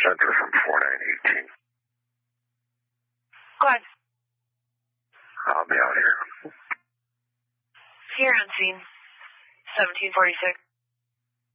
center from 4918. Go ahead. I'll be out here. Here on scene, 1746.